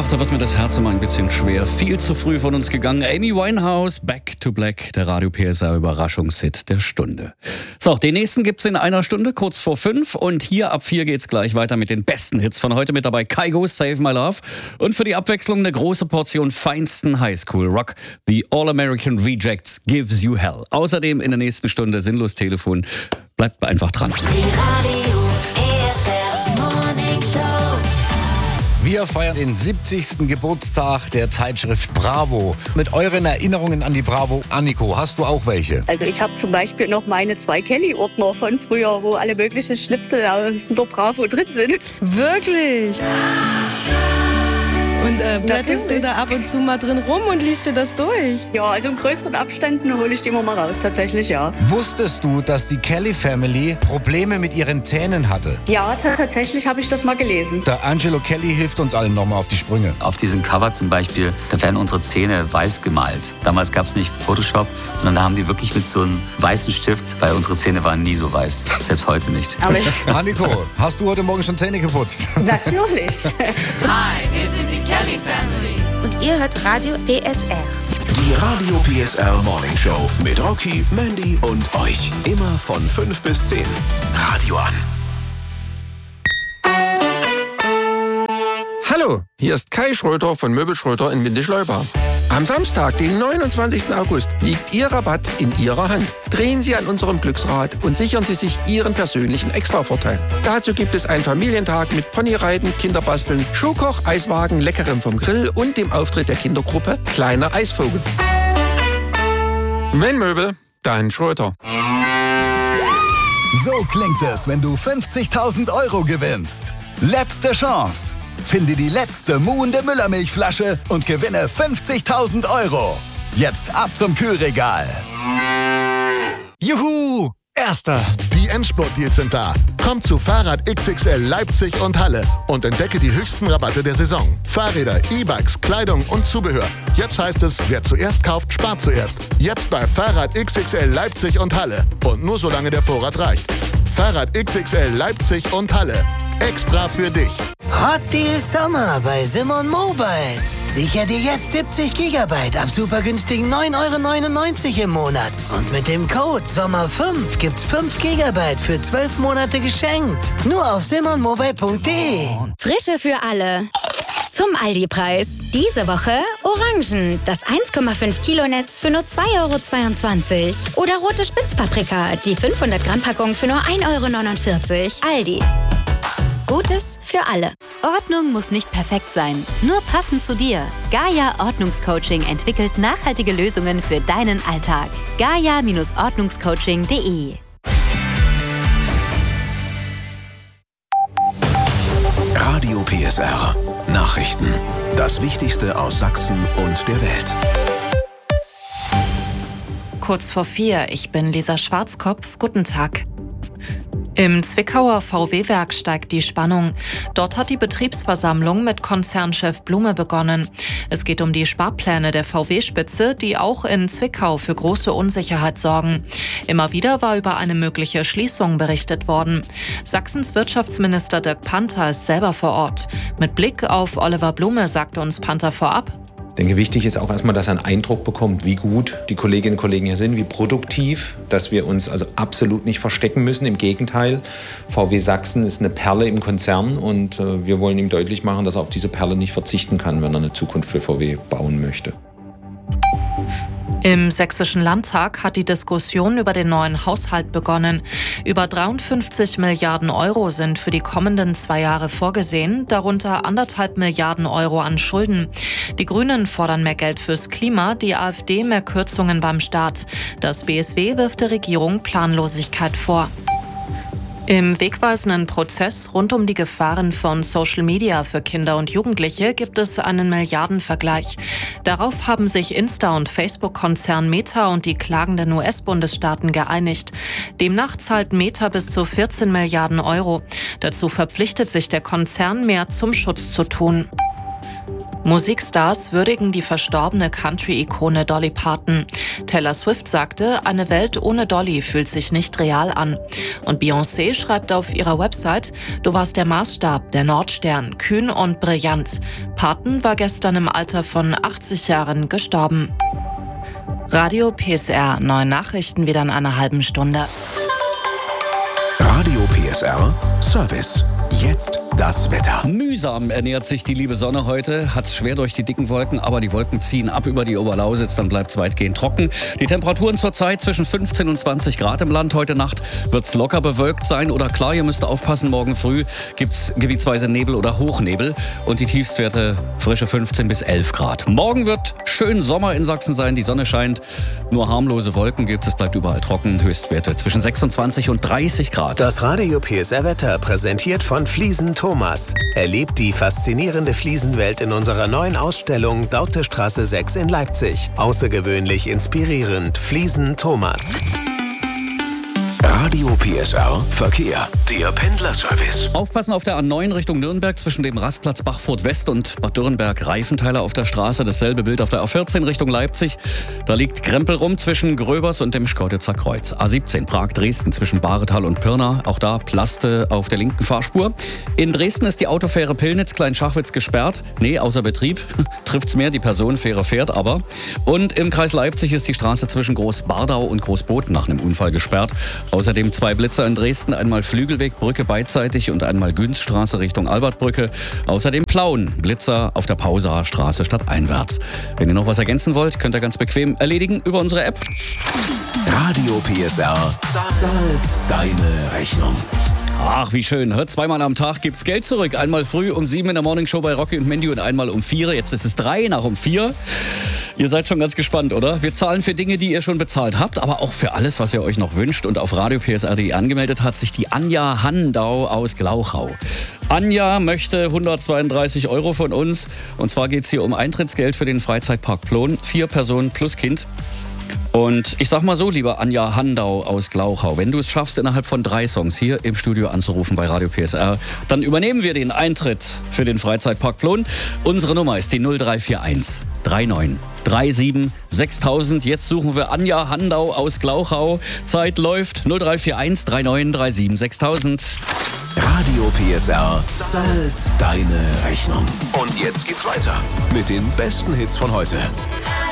Ach, da wird mir das Herz immer ein bisschen schwer. Viel zu früh von uns gegangen. Amy Winehouse, Back to Black, der Radio PSR Überraschungshit der Stunde. So, den nächsten gibt's in einer Stunde, kurz vor 5. Und hier ab 4 geht's gleich weiter mit den besten Hits von heute. Mit dabei Kygo, Save My Love. Und für die Abwechslung eine große Portion feinsten Highschool-Rock. The All-American Rejects Gives You Hell. Außerdem in der nächsten Stunde Sinnlos Telefon. Bleibt einfach dran. Wir feiern den 70. Geburtstag der Zeitschrift Bravo. Mit euren Erinnerungen an die Bravo. Anniko, hast du auch welche? Also ich habe zum Beispiel noch meine 2 Kelly-Ordner von früher, wo alle möglichen Schnipsel aus der Bravo drin sind. Wirklich? Und blätterst du da ab und zu mal drin rum und liest dir das durch? Ja, also in größeren Abständen hole ich die immer mal raus, tatsächlich, ja. Wusstest du, dass die Kelly Family Probleme mit ihren Zähnen hatte? Ja, tatsächlich habe ich das mal gelesen. Der Angelo Kelly hilft uns allen nochmal auf die Sprünge. Auf diesem Cover zum Beispiel, da werden unsere Zähne weiß gemalt. Damals gab es nicht Photoshop, sondern da haben die wirklich mit so einem weißen Stift, weil unsere Zähne waren nie so weiß, selbst heute nicht. Anniko, hast du heute Morgen schon Zähne geputzt? Natürlich. Hi, wir sind die Kelly Family. Und ihr hört Radio PSR. Die Radio PSR Morning Show mit Rocky, Mandy und euch. Immer von 5 bis 10. Radio an. Hallo, hier ist Kai Schröter von Möbel Schröter in Windischleuba. Am Samstag, den 29. August, liegt Ihr Rabatt in Ihrer Hand. Drehen Sie an unserem Glücksrad und sichern Sie sich Ihren persönlichen Extravorteil. Dazu gibt es einen Familientag mit Ponyreiten, Kinderbasteln, Schuhkoch, Eiswagen, Leckerem vom Grill und dem Auftritt der Kindergruppe Kleiner Eisvogel. Wenn Möbel, dann Schröter. So klingt es, wenn du 50.000 € gewinnst. Letzte Chance. Finde die letzte muhende Müllermilchflasche und gewinne 50.000 €. Jetzt ab zum Kühlregal. Juhu! Erster! Die Endspurt-Deals sind da. Komm zu Fahrrad XXL Leipzig und Halle und entdecke die höchsten Rabatte der Saison. Fahrräder, E-Bikes, Kleidung und Zubehör. Jetzt heißt es, wer zuerst kauft, spart zuerst. Jetzt bei Fahrrad XXL Leipzig und Halle. Und nur solange der Vorrat reicht. Fahrrad XXL Leipzig und Halle. Extra für dich. Hot Deal Sommer bei Simon Mobile. Sicher dir jetzt 70 GB ab super günstigen 9,99 € im Monat. Und mit dem Code SOMMER5 gibt's 5 GB für 12 Monate geschenkt. Nur auf simonmobile.de. Frische für alle. Zum Aldi-Preis. Diese Woche Orangen, das 1,5 Kilo Netz für nur 2,22 € Oder rote Spitzpaprika, die 500 Gramm Packung für nur 1,49 €. Aldi. Gutes für alle. Ordnung muss nicht perfekt sein, nur passend zu dir. Gaia Ordnungscoaching entwickelt nachhaltige Lösungen für deinen Alltag. gaia-ordnungscoaching.de. Radio PSR. Nachrichten. Das Wichtigste aus Sachsen und der Welt. Kurz vor 4, ich bin Lisa Schwarzkopf. Guten Tag. Im Zwickauer VW-Werk steigt die Spannung. Dort hat die Betriebsversammlung mit Konzernchef Blume begonnen. Es geht um die Sparpläne der VW-Spitze, die auch in Zwickau für große Unsicherheit sorgen. Immer wieder war über eine mögliche Schließung berichtet worden. Sachsens Wirtschaftsminister Dirk Panther ist selber vor Ort. Mit Blick auf Oliver Blume sagte uns Panther vorab: Ich denke, wichtig ist auch erstmal, dass er einen Eindruck bekommt, wie gut die Kolleginnen und Kollegen hier sind, wie produktiv, dass wir uns also absolut nicht verstecken müssen. Im Gegenteil, VW Sachsen ist eine Perle im Konzern und wir wollen ihm deutlich machen, dass er auf diese Perle nicht verzichten kann, wenn er eine Zukunft für VW bauen möchte. Im Sächsischen Landtag hat die Diskussion über den neuen Haushalt begonnen. Über 53 Milliarden € sind für die kommenden 2 Jahre vorgesehen, darunter 1,5 Milliarden € an Schulden. Die Grünen fordern mehr Geld fürs Klima, die AfD mehr Kürzungen beim Staat. Das BSW wirft der Regierung Planlosigkeit vor. Im wegweisenden Prozess rund um die Gefahren von Social Media für Kinder und Jugendliche gibt es einen Milliardenvergleich. Darauf haben sich Insta- und Facebook-Konzern Meta und die klagenden US-Bundesstaaten geeinigt. Demnach zahlt Meta bis zu 14 Milliarden €. Dazu verpflichtet sich der Konzern, mehr zum Schutz zu tun. Musikstars würdigen die verstorbene Country-Ikone Dolly Parton. Taylor Swift sagte, eine Welt ohne Dolly fühlt sich nicht real an. Und Beyoncé schreibt auf ihrer Website, du warst der Maßstab, der Nordstern, kühn und brillant. Parton war gestern im Alter von 80 Jahren gestorben. Radio PSR, neue Nachrichten wieder in einer halben Stunde. Radio PSR Service. Jetzt das Wetter. Mühsam ernährt sich die liebe Sonne heute, hat's schwer durch die dicken Wolken, aber die Wolken ziehen ab über die Oberlausitz, dann bleibt's weitgehend trocken. Die Temperaturen zurzeit zwischen 15 und 20 Grad im Land. Heute Nacht wird's locker bewölkt sein oder klar, ihr müsst aufpassen, morgen früh gibt's gebietsweise Nebel oder Hochnebel und die Tiefstwerte frische 15 bis 11 Grad. Morgen wird schön Sommer in Sachsen sein, die Sonne scheint, nur harmlose Wolken gibt's, es bleibt überall trocken, Höchstwerte zwischen 26 und 30 Grad. Das Radio PSR Wetter präsentiert von Fliesen Thomas. Erlebt die faszinierende Fliesenwelt in unserer neuen Ausstellung Daute-Straße 6 in Leipzig. Außergewöhnlich inspirierend. Fliesen Thomas. Radio PSR Verkehr. Der Pendlerservice. Aufpassen auf der A9 Richtung Nürnberg zwischen dem Rastplatz Bachfurt West und Bad Dürrenberg. Reifenteile auf der Straße. Dasselbe Bild auf der A14 Richtung Leipzig. Da liegt Krempel rum zwischen Gröbers und dem Schkeuditzer Kreuz. A17 Prag-Dresden zwischen Bahretal und Pirna. Auch da Plaste auf der linken Fahrspur. In Dresden ist die Autofähre Pillnitz-Kleinschachwitz gesperrt. Nee, außer Betrieb. Trifft's mehr, die Personenfähre fährt aber. Und im Kreis Leipzig ist die Straße zwischen Großbardau und Großboden nach einem Unfall gesperrt. Außerdem 2 Blitzer in Dresden, einmal Flügelwegbrücke beidseitig und einmal Günzstraße Richtung Albertbrücke. Außerdem Plauen, Blitzer auf der Pausaer Straße stadteinwärts. Wenn ihr noch was ergänzen wollt, könnt ihr ganz bequem erledigen über unsere App. Radio PSR zahlt deine Rechnung. Ach, wie schön. Zweimal am Tag gibt's Geld zurück. Einmal früh um 7 in der Morningshow bei Rocky und Mandy und einmal um 4. Jetzt ist es 3 nach um 4. Ihr seid schon ganz gespannt, oder? Wir zahlen für Dinge, die ihr schon bezahlt habt, aber auch für alles, was ihr euch noch wünscht. Und auf radiopsr.de angemeldet hat sich die Anja Handau aus Glauchau. Anja möchte 132 € von uns. Und zwar geht's hier um Eintrittsgeld für den Freizeitpark Plon. 4 Personen plus Kind. Und ich sag mal so, lieber Anja Handau aus Glauchau, wenn du es schaffst, innerhalb von 3 Songs hier im Studio anzurufen bei Radio PSR, dann übernehmen wir den Eintritt für den Freizeitpark Plon. Unsere Nummer ist die 0341 39 37 6000. Jetzt suchen wir Anja Handau aus Glauchau. Zeit läuft 0341 39 37 6000. Radio PSR zahlt deine Rechnung. Und jetzt geht's weiter mit den besten Hits von heute.